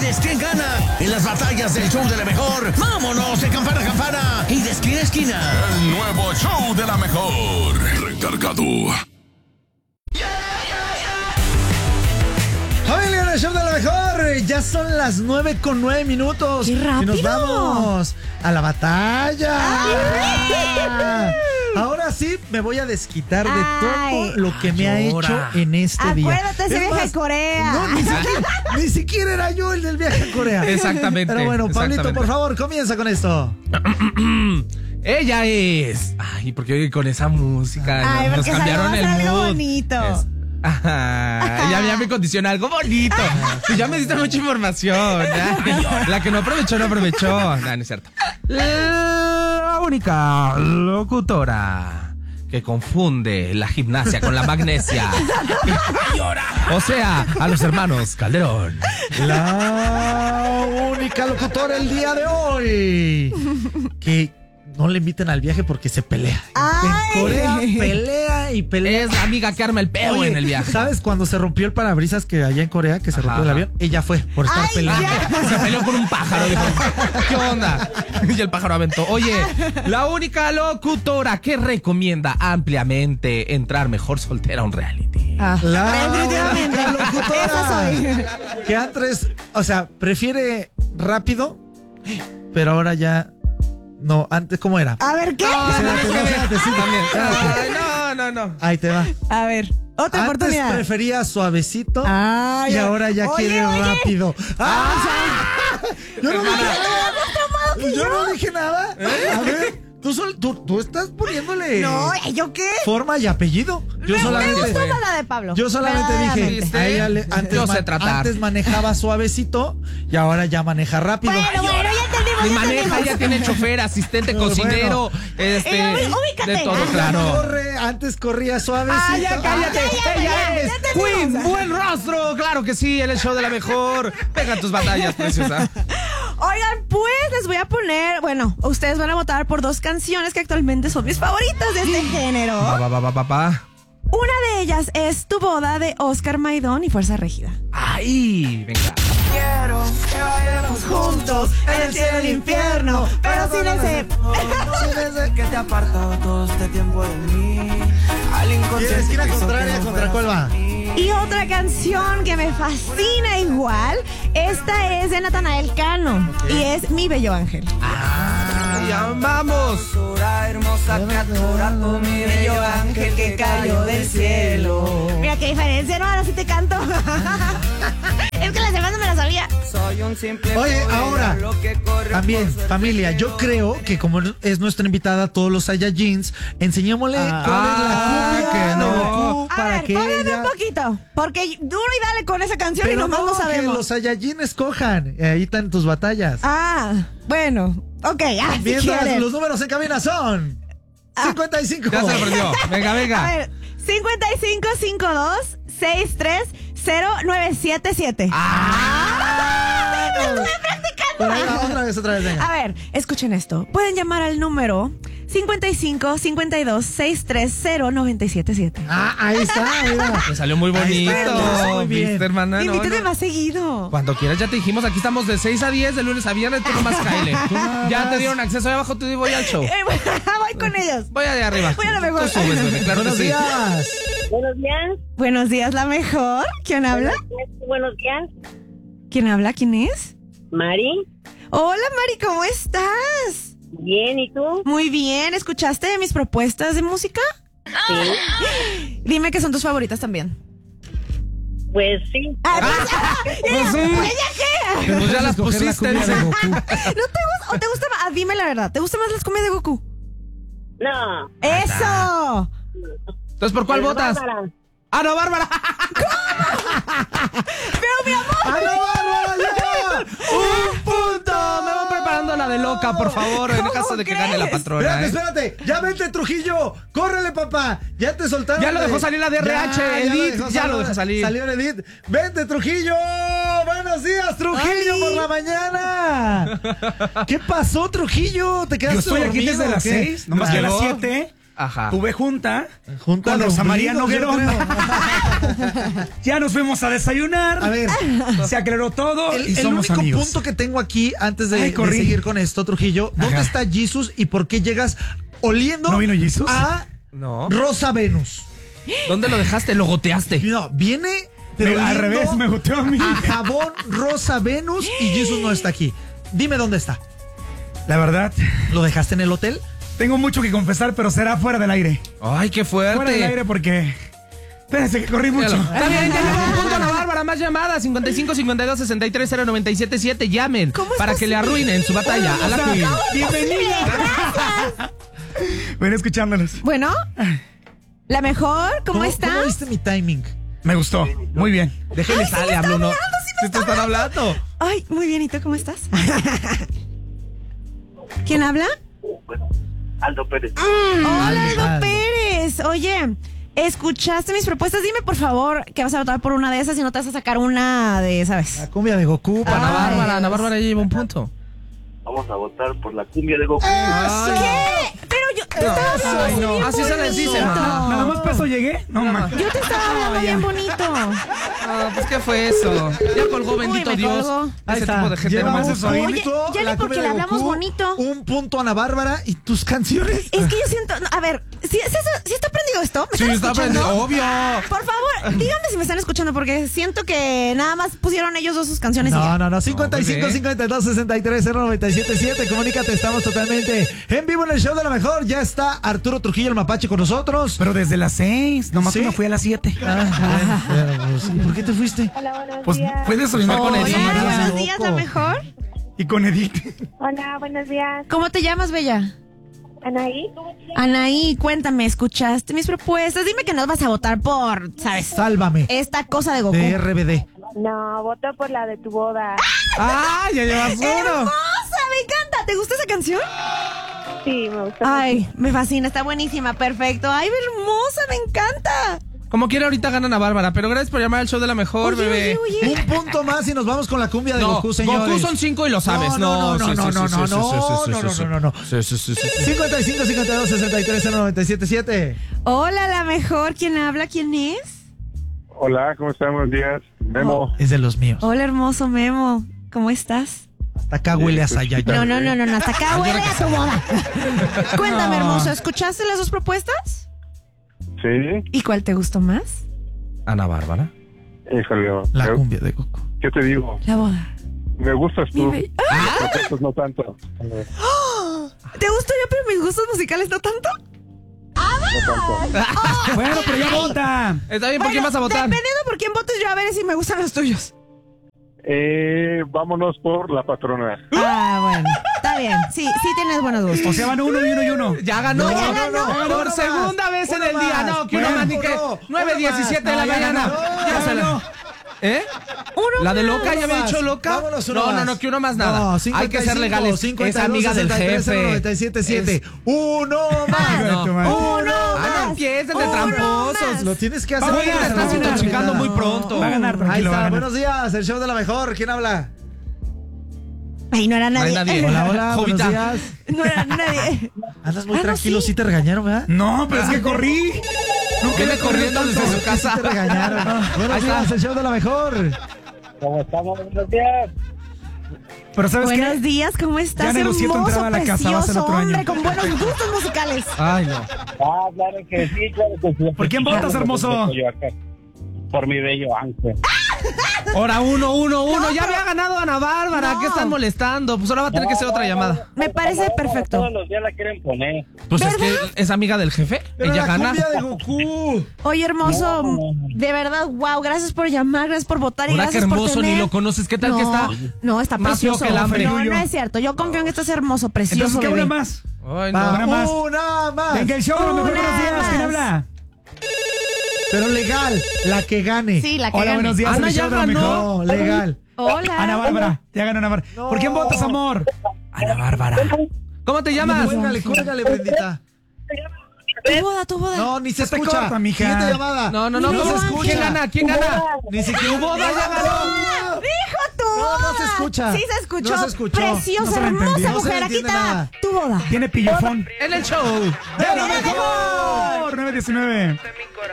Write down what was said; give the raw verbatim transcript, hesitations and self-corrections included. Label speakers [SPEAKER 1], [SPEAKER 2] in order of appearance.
[SPEAKER 1] decides quién gana en las batallas del show de la mejor. ¡Vámonos de campana a campana y de esquina a esquina!
[SPEAKER 2] El nuevo show de la mejor. Recargado.
[SPEAKER 3] Familia, en el show de la mejor, ya son las nueve con nueve minutos.
[SPEAKER 4] ¡Qué rápido!
[SPEAKER 3] Y nos vamos a la batalla. ¡Ay! Ahora sí me voy a desquitar de
[SPEAKER 4] Ay.
[SPEAKER 3] todo lo que me ha
[SPEAKER 1] Llora.
[SPEAKER 3] hecho en este día.
[SPEAKER 4] Acuérdate ese
[SPEAKER 3] Es
[SPEAKER 4] viaje
[SPEAKER 3] más,
[SPEAKER 4] a Corea.
[SPEAKER 3] No, ni siquiera, ni siquiera era yo el del viaje a Corea.
[SPEAKER 5] Exactamente.
[SPEAKER 3] Pero bueno, Pablito,
[SPEAKER 5] exactamente.
[SPEAKER 3] por favor, comienza con esto.
[SPEAKER 5] Ella es. Ay, ¿por qué con esa música?
[SPEAKER 4] Ay,
[SPEAKER 5] nos
[SPEAKER 4] porque
[SPEAKER 5] cambiaron
[SPEAKER 4] sabemos
[SPEAKER 5] el
[SPEAKER 4] algo
[SPEAKER 5] mood.
[SPEAKER 4] bonito.
[SPEAKER 5] Es- Ajá, ya, ya me condiciona algo bonito. Pues ya me diste mucha información. ¿Ya? La que no aprovechó, no aprovechó. No, no es cierto. La única locutora que confunde la gimnasia con la magnesia. O sea, a los hermanos Calderón.
[SPEAKER 3] La única locutora el día de hoy que no le inviten al viaje porque se pelea.
[SPEAKER 4] Ay.
[SPEAKER 3] En Corea pelea y pelea.
[SPEAKER 5] Es la amiga que arma el peo
[SPEAKER 3] Oye,
[SPEAKER 5] en el viaje.
[SPEAKER 3] ¿sabes cuando se rompió el parabrisas que allá en Corea, que se
[SPEAKER 5] Ajá,
[SPEAKER 3] rompió el
[SPEAKER 5] ajá.
[SPEAKER 3] avión? Ella fue por estar
[SPEAKER 4] Ay,
[SPEAKER 3] peleando.
[SPEAKER 4] ya.
[SPEAKER 5] Se peleó con un pájaro. Dijo, ¿qué onda? Y el pájaro aventó. Oye, la única locutora que recomienda ampliamente entrar mejor soltera a un reality.
[SPEAKER 4] Ah,
[SPEAKER 3] La
[SPEAKER 4] definitivamente.
[SPEAKER 3] única locutora
[SPEAKER 4] Esa soy.
[SPEAKER 3] que antes, o sea, prefiere rápido, pero ahora ya no. Antes, ¿cómo era?
[SPEAKER 4] A ver, ¿qué?
[SPEAKER 3] Espérate, no, espérate, sí, también. espérate.
[SPEAKER 5] Ay, no, no, no.
[SPEAKER 3] Ahí te va.
[SPEAKER 4] A ver, otra
[SPEAKER 3] Antes
[SPEAKER 4] oportunidad.
[SPEAKER 3] prefería suavecito
[SPEAKER 4] Ay,
[SPEAKER 3] y ahora ya
[SPEAKER 4] oye,
[SPEAKER 3] quiere
[SPEAKER 4] oye.
[SPEAKER 3] rápido. ¡Ah! Yo no dije nada.
[SPEAKER 4] que
[SPEAKER 3] Yo
[SPEAKER 4] yo.
[SPEAKER 3] no dije nada. A ver, tú, sol- tú, tú estás poniéndole
[SPEAKER 4] No, ¿yo qué?
[SPEAKER 3] forma y apellido. Yo
[SPEAKER 4] Me
[SPEAKER 3] solamente,
[SPEAKER 4] gustó la de Pablo.
[SPEAKER 3] yo solamente dije,
[SPEAKER 4] Verdaderamente.
[SPEAKER 3] a ella le- antes,
[SPEAKER 5] Yo sé
[SPEAKER 3] ma-
[SPEAKER 5] tratar.
[SPEAKER 3] antes manejaba suavecito y ahora ya maneja rápido.
[SPEAKER 4] Bueno, bueno, ya entendimos.
[SPEAKER 5] Y
[SPEAKER 4] ya
[SPEAKER 5] maneja,
[SPEAKER 4] entendimos.
[SPEAKER 5] ya tiene chofer, asistente,
[SPEAKER 3] Pero
[SPEAKER 5] cocinero, este,
[SPEAKER 4] Eh, ubícate.
[SPEAKER 5] de todo,
[SPEAKER 4] Ah,
[SPEAKER 5] claro.
[SPEAKER 3] Corre, antes corría suavecito.
[SPEAKER 5] Ah, ya cállate.
[SPEAKER 4] Ah, ya, ya,
[SPEAKER 5] Ella
[SPEAKER 4] ya,
[SPEAKER 5] es
[SPEAKER 4] ya entendimos.
[SPEAKER 5] Queen, buen rostro. Claro que sí, el show de la mejor. Pega tus batallas, preciosa.
[SPEAKER 4] Oigan, pues les voy a poner, bueno, ustedes van a votar por dos canciones que actualmente son mis favoritas de este género.
[SPEAKER 5] Va, va, va, va, va, va.
[SPEAKER 4] Una de ellas es Tu boda de Oscar Maidón y Fuerza Régida.
[SPEAKER 5] Ay, venga.
[SPEAKER 4] Quiero que vayamos juntos en el cielo y el infierno, pero sin ese...
[SPEAKER 6] Que te ha apartado todo este tiempo de mí. Al
[SPEAKER 3] ¿Quieres
[SPEAKER 6] inconsciente
[SPEAKER 3] ir a
[SPEAKER 6] que hizo
[SPEAKER 3] contraria?
[SPEAKER 6] que no
[SPEAKER 3] ¿Contra
[SPEAKER 6] fueras
[SPEAKER 3] cuál va?
[SPEAKER 6] a mí.
[SPEAKER 4] Y otra canción que me fascina igual, esta es de Natanael Cano y es Mi Bello Ángel.
[SPEAKER 5] Ay, vamos.
[SPEAKER 6] Criatura hermosa, criatura, tú mi bello ángel que cayó del cielo.
[SPEAKER 4] Mira qué diferencia, ¿no? Ahora sí te canto. Es que las demás no me las sabía.
[SPEAKER 6] Soy un simple
[SPEAKER 3] Oye,
[SPEAKER 6] pobre,
[SPEAKER 3] ahora,
[SPEAKER 6] lo que corre
[SPEAKER 3] también,
[SPEAKER 6] por su
[SPEAKER 3] familia, yo
[SPEAKER 6] efímero.
[SPEAKER 3] creo que como es nuestra invitada, todos los Saiyajins, enseñémosle cuál es la cumbia
[SPEAKER 5] que
[SPEAKER 3] de
[SPEAKER 5] no.
[SPEAKER 3] Goku
[SPEAKER 4] A
[SPEAKER 3] para
[SPEAKER 4] ver,
[SPEAKER 3] que
[SPEAKER 4] póngame
[SPEAKER 3] ella...
[SPEAKER 4] un poquito, porque duro y dale con esa canción y
[SPEAKER 3] Pero
[SPEAKER 4] nomás
[SPEAKER 3] no,
[SPEAKER 4] no
[SPEAKER 3] que
[SPEAKER 4] sabemos.
[SPEAKER 3] los Saiyajin escojan. Ahí están tus batallas.
[SPEAKER 4] Ah, bueno, ok, ah, si
[SPEAKER 3] Mientras
[SPEAKER 4] quieres.
[SPEAKER 3] los números en cabina son cincuenta y cinco.
[SPEAKER 5] Ya se lo aprendió. Venga,
[SPEAKER 4] A
[SPEAKER 5] venga.
[SPEAKER 4] ver, cincuenta y cinco cincuenta y dos sesenta y tres cero nueve siete siete.
[SPEAKER 5] Ah.
[SPEAKER 4] ¡Lo estuve practicando!
[SPEAKER 3] Pero ahí va, otra vez, otra vez, venga.
[SPEAKER 4] A ver, escuchen esto. Pueden llamar al número cincuenta y cinco cincuenta y dos sesenta y tres cero nueve siete siete.
[SPEAKER 3] Ah, ahí está, mira.
[SPEAKER 5] Me salió muy
[SPEAKER 3] Ahí está,
[SPEAKER 5] bonito.
[SPEAKER 3] muy bien.
[SPEAKER 5] ¿Viste, hermana? No,
[SPEAKER 4] Invítame
[SPEAKER 5] no.
[SPEAKER 4] más seguido.
[SPEAKER 5] Cuando quieras, ya te dijimos, aquí estamos de seis a diez, de lunes a viernes, tú nomás cáele.
[SPEAKER 3] nada
[SPEAKER 5] Ya
[SPEAKER 3] más.
[SPEAKER 5] te dieron acceso ahí abajo, tú y voy al show.
[SPEAKER 4] Eh, bueno, voy con ellos.
[SPEAKER 5] Voy allá arriba.
[SPEAKER 4] Voy a lo mejor.
[SPEAKER 5] Tú subes, bebé, claro que
[SPEAKER 3] Buenos
[SPEAKER 5] sí.
[SPEAKER 3] días.
[SPEAKER 7] Buenos días.
[SPEAKER 4] Buenos días, la mejor. ¿Quién habla?
[SPEAKER 7] Buenos días.
[SPEAKER 4] ¿Quién habla? ¿Quién es?
[SPEAKER 7] Mari.
[SPEAKER 4] Hola, Mari, ¿cómo estás?
[SPEAKER 7] Bien, ¿y tú?
[SPEAKER 4] Muy bien. ¿Escuchaste de mis propuestas de música?
[SPEAKER 7] Sí.
[SPEAKER 4] Dime que son tus favoritas también.
[SPEAKER 7] Pues sí.
[SPEAKER 4] Ah, pues ya.
[SPEAKER 5] Pues sí.
[SPEAKER 4] Pues ya qué.
[SPEAKER 5] Pues ya las
[SPEAKER 3] Escoger la
[SPEAKER 5] pusiste.
[SPEAKER 3] cumbia de
[SPEAKER 5] dice.
[SPEAKER 3] Goku.
[SPEAKER 4] ¿No te gusta? ¿O te gusta más? Ah, dime la verdad. ¿Te gustan más las comidas de Goku?
[SPEAKER 7] No.
[SPEAKER 4] ¡Eso!
[SPEAKER 5] Entonces, ¿por cuál
[SPEAKER 7] Ana
[SPEAKER 5] votas?
[SPEAKER 7] Bárbara.
[SPEAKER 5] ¡Ah, no, Bárbara!
[SPEAKER 4] Pero mi amor.
[SPEAKER 3] ¡Ah, no, Bárbara, ya!
[SPEAKER 5] ¡Un punto! Me van preparando la de loca, por favor, en
[SPEAKER 4] ¿Cómo
[SPEAKER 5] caso de que
[SPEAKER 4] crees?
[SPEAKER 5] gane la patrona.
[SPEAKER 3] Espérate,
[SPEAKER 5] ¿eh?
[SPEAKER 3] espérate. Ya vente, Trujillo. Córrele, papá. Ya te soltaron.
[SPEAKER 5] Ya lo
[SPEAKER 3] de-
[SPEAKER 5] dejó salir la D R H,
[SPEAKER 3] Ya,
[SPEAKER 5] Edith,
[SPEAKER 3] dejó
[SPEAKER 5] ya
[SPEAKER 3] salir-
[SPEAKER 5] lo dejó salir.
[SPEAKER 3] Salió Edith. Vente, Trujillo. Buenos días, Trujillo,
[SPEAKER 4] Ay.
[SPEAKER 3] por la mañana. ¿Qué pasó, Trujillo? ¿Te quedaste
[SPEAKER 8] Yo estoy aquí
[SPEAKER 3] dormido
[SPEAKER 8] desde
[SPEAKER 3] o
[SPEAKER 8] las
[SPEAKER 3] qué?
[SPEAKER 8] seis, nomás que a las
[SPEAKER 5] Llegó.
[SPEAKER 8] siete
[SPEAKER 5] Ajá.
[SPEAKER 8] tuve junta,
[SPEAKER 3] Junta
[SPEAKER 8] con
[SPEAKER 3] de
[SPEAKER 8] Rosa María
[SPEAKER 3] ombligos, yo
[SPEAKER 8] Noguerón.
[SPEAKER 3] creo.
[SPEAKER 8] Ya nos fuimos a desayunar.
[SPEAKER 3] A ver,
[SPEAKER 8] se aclaró todo
[SPEAKER 3] el,
[SPEAKER 8] y
[SPEAKER 3] el
[SPEAKER 8] somos
[SPEAKER 3] único
[SPEAKER 8] amigos.
[SPEAKER 3] punto que tengo aquí antes de,
[SPEAKER 8] Ay,
[SPEAKER 3] de
[SPEAKER 8] corrí.
[SPEAKER 3] seguir con esto, Trujillo, ¿dónde
[SPEAKER 8] Ajá.
[SPEAKER 3] está Jesus y por qué llegas oliendo
[SPEAKER 8] ¿No vino Jesus?
[SPEAKER 3] a
[SPEAKER 5] No.
[SPEAKER 3] Rosa Venus?
[SPEAKER 5] ¿Dónde lo dejaste? Lo goteaste.
[SPEAKER 3] No, viene pero
[SPEAKER 8] Pero al
[SPEAKER 3] oliendo
[SPEAKER 8] revés, me goteó a mí.
[SPEAKER 3] a jabón Rosa Venus y Jesus no está aquí. Dime dónde está.
[SPEAKER 8] La verdad,
[SPEAKER 3] ¿Lo dejaste en el hotel?
[SPEAKER 8] tengo mucho que confesar, pero será fuera del aire.
[SPEAKER 5] Ay, qué fuerte.
[SPEAKER 8] Fuera del aire porque... Espérense que corrí mucho.
[SPEAKER 5] Está bien, ya llegó un punto Ana Bárbara. Más llamadas. cincuenta y cinco, cincuenta y dos, sesenta y tres, cero noventa y siete siete. Llamen para que le arruinen su batalla a la Queen.
[SPEAKER 8] Bienvenida. Bueno, escuchándolos.
[SPEAKER 4] Bueno, la mejor, ¿cómo, está?
[SPEAKER 3] ¿Cómo viste mi timing?
[SPEAKER 8] Me gustó. Muy bien.
[SPEAKER 5] Déjele sale, hablo, no. Si te están hablando.
[SPEAKER 4] Ay, muy bien, ¿y tú cómo estás? ¿Quién habla?
[SPEAKER 7] Aldo Pérez.
[SPEAKER 4] Hola, Aldo
[SPEAKER 3] Aldo.
[SPEAKER 4] Pérez. Oye, ¿escuchaste mis propuestas? Dime, por favor, que vas a votar por una de esas y no te vas a sacar una de, ¿sabes?
[SPEAKER 3] La cumbia de Goku.
[SPEAKER 5] Ana
[SPEAKER 3] para-
[SPEAKER 5] Bárbara, Ana Bárbara ya lleva un punto.
[SPEAKER 7] Vamos a votar por la cumbia de Goku.
[SPEAKER 4] ¿Qué? Pero yo te estaba hablando
[SPEAKER 5] Ay, no.
[SPEAKER 4] bien
[SPEAKER 5] Así se les dice,
[SPEAKER 4] bonito.
[SPEAKER 5] mamá.
[SPEAKER 8] Nada más paso llegué. No, ma.
[SPEAKER 4] Yo te estaba hablando bien bonito.
[SPEAKER 5] Ah, pues ¿qué fue eso? Ya colgó, bendito
[SPEAKER 4] me
[SPEAKER 5] Dios.
[SPEAKER 4] colgó.
[SPEAKER 3] Ahí
[SPEAKER 5] Ese
[SPEAKER 3] está.
[SPEAKER 5] tipo de gente
[SPEAKER 3] Lleva
[SPEAKER 5] nomás
[SPEAKER 3] un
[SPEAKER 5] es oír.
[SPEAKER 4] Oye,
[SPEAKER 3] punto,
[SPEAKER 4] ya
[SPEAKER 3] la
[SPEAKER 4] ni porque
[SPEAKER 3] cumbia
[SPEAKER 4] le
[SPEAKER 3] de
[SPEAKER 4] hablamos
[SPEAKER 3] Goku,
[SPEAKER 4] bonito.
[SPEAKER 3] Un punto Ana Bárbara y tus canciones.
[SPEAKER 4] Es que yo siento, a ver, ¿sí, sí, sí está prendido esto? ¿Me
[SPEAKER 5] Sí,
[SPEAKER 4] están
[SPEAKER 5] está
[SPEAKER 4] escuchando?
[SPEAKER 5] prendido, obvio.
[SPEAKER 4] Por favor, díganme si me están escuchando porque siento que nada más pusieron ellos dos sus canciones y
[SPEAKER 3] No,
[SPEAKER 4] ya.
[SPEAKER 3] no, no. cincuenta y cinco,
[SPEAKER 5] No, bebé.
[SPEAKER 3] cincuenta y dos, sesenta y tres, cero noventa y siete siete. Comunícate, estamos totalmente en vivo en el show de la mejor. Ya está Arturo Trujillo, el mapache, con nosotros.
[SPEAKER 8] Pero desde las seis. Nomás
[SPEAKER 3] ¿Sí?
[SPEAKER 8] que me fui a las siete.
[SPEAKER 3] Ah, bueno, pues, ¿por qué te fuiste?
[SPEAKER 9] Hola, buenos
[SPEAKER 8] Pues
[SPEAKER 9] días.
[SPEAKER 8] puedes soñar con
[SPEAKER 4] Hola,
[SPEAKER 8] Edith.
[SPEAKER 4] buenos
[SPEAKER 3] loco.
[SPEAKER 4] días, la mejor.
[SPEAKER 8] Y con Edith.
[SPEAKER 9] Hola, buenos días.
[SPEAKER 4] ¿Cómo te llamas, Bella?
[SPEAKER 9] Anaí.
[SPEAKER 4] Anaí, cuéntame, ¿escuchaste mis propuestas? Dime que no vas a votar por, ¿sabes?
[SPEAKER 3] Sálvame.
[SPEAKER 4] Esta cosa de Goku.
[SPEAKER 3] De R B D.
[SPEAKER 9] No, voto por la de tu boda.
[SPEAKER 5] ¡Ah! Ya llevas uno.
[SPEAKER 4] ¡Hermosa! Me encanta. ¿Te gusta esa canción?
[SPEAKER 9] Sí, me gusta.
[SPEAKER 4] Ay, me fascina, está buenísima, perfecto. Ay, hermosa, me encanta.
[SPEAKER 5] Como quiera, ahorita gana Ana Bárbara. Pero gracias por llamar al show de la mejor,
[SPEAKER 4] Oye,
[SPEAKER 5] bebé.
[SPEAKER 4] oye, oye.
[SPEAKER 3] Un punto más y nos vamos con la cumbia de
[SPEAKER 5] No,
[SPEAKER 3] Goku, señores.
[SPEAKER 5] Goku son cinco y lo sabes.
[SPEAKER 3] No, no, no,
[SPEAKER 5] sí,
[SPEAKER 3] no,
[SPEAKER 5] sí,
[SPEAKER 3] no,
[SPEAKER 5] sí,
[SPEAKER 3] no,
[SPEAKER 5] sí,
[SPEAKER 3] no,
[SPEAKER 5] sí, sí,
[SPEAKER 3] no,
[SPEAKER 5] sí,
[SPEAKER 3] no, no, no.
[SPEAKER 5] Sí, sí, sí, sí.
[SPEAKER 3] cincuenta y cinco, cincuenta y dos, sesenta y tres, cero noventa y siete siete.
[SPEAKER 4] Hola, la mejor. ¿Quién habla? ¿Quién es?
[SPEAKER 10] Hola, ¿cómo están? Buenos días. Memo.
[SPEAKER 3] Es de los míos.
[SPEAKER 4] Hola, hermoso Memo. ¿Cómo estás?
[SPEAKER 3] Hasta acá huele a Sayaya.
[SPEAKER 4] No, no, no, no, no. Hasta acá huele a tu boda. Cuéntame, hermoso. ¿Escuchaste las dos propuestas?
[SPEAKER 10] Sí,
[SPEAKER 4] ¿Y cuál te gustó más?
[SPEAKER 5] Ana Bárbara.
[SPEAKER 10] híjole.
[SPEAKER 3] La
[SPEAKER 10] me-
[SPEAKER 3] cumbia de Goku.
[SPEAKER 10] ¿Qué te digo?
[SPEAKER 4] La boda.
[SPEAKER 10] Me gustas tú.
[SPEAKER 4] Mi be-
[SPEAKER 10] Los propuestos no tanto. No
[SPEAKER 4] ¿Te gustó yo, pero mis gustos musicales no tanto?
[SPEAKER 10] tanto.
[SPEAKER 8] Bueno, pero ya vota.
[SPEAKER 5] Está bien, ¿por quién
[SPEAKER 4] Bueno,
[SPEAKER 5] vas a votar?
[SPEAKER 4] Dependiendo por quién votes, yo a ver si me gustan los tuyos.
[SPEAKER 10] Eh, vámonos por la patrona.
[SPEAKER 4] Ah, bueno. Está bien. Sí, sí tienes buenos gustos.
[SPEAKER 8] O sea, van uno y uno y uno.
[SPEAKER 5] Ya ganó.
[SPEAKER 3] No, no, no,
[SPEAKER 5] Por
[SPEAKER 3] uno
[SPEAKER 5] segunda
[SPEAKER 3] más,
[SPEAKER 5] vez en
[SPEAKER 3] uno
[SPEAKER 5] el día.
[SPEAKER 3] más.
[SPEAKER 5] No, que uno
[SPEAKER 3] Bueno,
[SPEAKER 5] más ni que
[SPEAKER 3] uno,
[SPEAKER 5] nueve
[SPEAKER 3] uno
[SPEAKER 5] diecisiete de la
[SPEAKER 3] más. No, ya
[SPEAKER 5] mañana.
[SPEAKER 3] ganó.
[SPEAKER 5] Ya se la- ¿Eh?
[SPEAKER 4] Uno
[SPEAKER 5] La de
[SPEAKER 4] más.
[SPEAKER 5] loca ya había
[SPEAKER 3] Uno
[SPEAKER 5] dicho
[SPEAKER 3] más.
[SPEAKER 5] loca.
[SPEAKER 3] Vámonos, uno
[SPEAKER 5] No, no,
[SPEAKER 3] más.
[SPEAKER 5] no, que uno más nada.
[SPEAKER 3] No,
[SPEAKER 5] Hay que ser legales. Es amiga del jefe.
[SPEAKER 3] noventa y siete siete. Uno más.
[SPEAKER 5] No.
[SPEAKER 8] Uno
[SPEAKER 5] Ah,
[SPEAKER 4] más.
[SPEAKER 5] no empiecen de
[SPEAKER 4] Uno
[SPEAKER 5] tramposos.
[SPEAKER 4] más.
[SPEAKER 3] Lo tienes que hacer.
[SPEAKER 8] Vamos,
[SPEAKER 5] Oye, te estás
[SPEAKER 8] vamos,
[SPEAKER 5] intoxicando
[SPEAKER 8] vamos.
[SPEAKER 5] muy pronto.
[SPEAKER 8] Va a ganar,
[SPEAKER 3] Ahí
[SPEAKER 8] tranquilo. va a
[SPEAKER 3] está.
[SPEAKER 8] ganar.
[SPEAKER 3] Buenos días. El show de la mejor. ¿Quién habla?
[SPEAKER 4] Ay, no era
[SPEAKER 5] No hay
[SPEAKER 4] nadie.
[SPEAKER 5] nadie.
[SPEAKER 3] Hola, hola. Buenos
[SPEAKER 5] Jovita.
[SPEAKER 3] días.
[SPEAKER 4] No era nadie.
[SPEAKER 3] Andas muy
[SPEAKER 4] Ah, no,
[SPEAKER 3] tranquilo.
[SPEAKER 4] sí.
[SPEAKER 3] Sí te regañaron, ¿verdad?
[SPEAKER 8] No, pero es que corrí. Nunca
[SPEAKER 5] Viene
[SPEAKER 8] me corrí
[SPEAKER 5] corriendo
[SPEAKER 8] tanto.
[SPEAKER 5] desde su
[SPEAKER 3] Sí
[SPEAKER 5] casa.
[SPEAKER 3] te regañaron. Buenos
[SPEAKER 5] Ahí
[SPEAKER 3] días.
[SPEAKER 5] está.
[SPEAKER 3] El show de la mejor.
[SPEAKER 10] ¿Cómo estamos? Buenos días.
[SPEAKER 8] Pero ¿sabes
[SPEAKER 4] Buenos
[SPEAKER 8] qué?
[SPEAKER 4] días, ¿cómo estás?
[SPEAKER 8] Ya negocié tu
[SPEAKER 4] Hermoso,
[SPEAKER 8] entrada a la casa, va a ser
[SPEAKER 4] precioso
[SPEAKER 8] otro año.
[SPEAKER 4] hombre con buenos gustos musicales.
[SPEAKER 5] Ay, no.
[SPEAKER 10] Ah, claro que sí, claro que sí.
[SPEAKER 8] ¿Por quién votas, hermoso?
[SPEAKER 10] Por mi bello ángel.
[SPEAKER 5] Ahora uno, uno, uno. Ya había ganado Ana Bárbara.
[SPEAKER 4] No.
[SPEAKER 5] ¿Qué están molestando? Pues ahora va a tener que ser otra llamada.
[SPEAKER 4] Me parece perfecto.
[SPEAKER 10] Todos los días la quieren poner.
[SPEAKER 5] Pues es que es amiga del jefe.
[SPEAKER 3] Pero
[SPEAKER 5] Ella
[SPEAKER 3] la
[SPEAKER 5] gana.
[SPEAKER 3] cumbia de Goku.
[SPEAKER 4] Oye, hermoso,
[SPEAKER 10] No, no, no.
[SPEAKER 4] de verdad, wow, gracias por llamar, gracias por votar y
[SPEAKER 5] Ahora que
[SPEAKER 4] gracias por
[SPEAKER 5] hermoso,
[SPEAKER 4] tener...
[SPEAKER 5] ni lo conoces. ¿Qué tal
[SPEAKER 4] no,
[SPEAKER 5] que está?
[SPEAKER 4] No, está
[SPEAKER 5] más feo
[SPEAKER 4] precioso.
[SPEAKER 5] que el hambre.
[SPEAKER 4] No, no es cierto. Yo confío en que estás hermoso, precioso,
[SPEAKER 8] Entonces, ¿qué
[SPEAKER 4] bebé.
[SPEAKER 8] una más?
[SPEAKER 5] Ay,
[SPEAKER 3] Va,
[SPEAKER 5] no.
[SPEAKER 8] Una más.
[SPEAKER 3] Una más.
[SPEAKER 8] Venga, el show, a lo mejor
[SPEAKER 4] Una
[SPEAKER 8] buenos días. ¿Quién
[SPEAKER 4] más.
[SPEAKER 8] habla?
[SPEAKER 3] Pero legal. La que gane.
[SPEAKER 4] Sí, la que
[SPEAKER 8] Hola,
[SPEAKER 4] gane.
[SPEAKER 8] buenos días.
[SPEAKER 5] Ana
[SPEAKER 8] el
[SPEAKER 5] ya
[SPEAKER 8] show de la
[SPEAKER 5] ganó.
[SPEAKER 8] mejor.
[SPEAKER 3] No, legal.
[SPEAKER 4] Hola.
[SPEAKER 8] Ana Bárbara. Ya ganó Ana Bárbara. ¿Por quién votas, amor? Ana Bárbara.
[SPEAKER 5] ¿Cómo te llamas?
[SPEAKER 3] Cuélgale, cuélgale, Brendita.
[SPEAKER 4] Tu boda, tu boda.
[SPEAKER 3] No, ni se
[SPEAKER 8] No te
[SPEAKER 3] escucha.
[SPEAKER 8] corta, mija.
[SPEAKER 3] Siguiente llamada.
[SPEAKER 5] No, no, no.
[SPEAKER 4] Mi
[SPEAKER 5] ¿cómo
[SPEAKER 4] bello
[SPEAKER 5] se escucha? ¿Quién
[SPEAKER 4] ángel.
[SPEAKER 5] gana? ¿Quién gana?
[SPEAKER 3] Ni siquiera.
[SPEAKER 5] Tu boda ya ganó.
[SPEAKER 4] ¡Dijo tu boda.
[SPEAKER 3] no se escucha.
[SPEAKER 4] Sí se escuchó.
[SPEAKER 3] No se escuchó.
[SPEAKER 4] Preciosa,
[SPEAKER 8] No se le
[SPEAKER 4] hermosa
[SPEAKER 8] entendió.
[SPEAKER 3] No se le
[SPEAKER 4] mujer. Aquí
[SPEAKER 3] entiende
[SPEAKER 4] está
[SPEAKER 3] nada.
[SPEAKER 4] tu boda.
[SPEAKER 8] Tiene pillofón.
[SPEAKER 5] En el show.
[SPEAKER 8] ¡De lo mejor! nueve diecinueve.